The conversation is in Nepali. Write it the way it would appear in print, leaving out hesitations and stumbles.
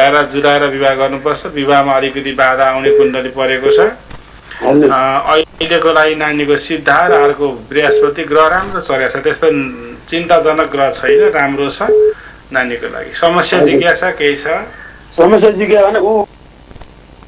मिलाएर जुराएर विवाह गर्नुपर्छ। विवाहमा अलिकति बाधा आउने कुण्डली परेको छ। अहिलेको लागि नानीको सिद्धा र अर्को बृहस्पति ग्रह राम्रो चलेको छ, त्यस्तो चिन्ताजनक ग्रह छैन, राम्रो छ नानीको लागि। समस्या जिज्ञासा केही छ? समस्या जिज्ञासा भने ऊ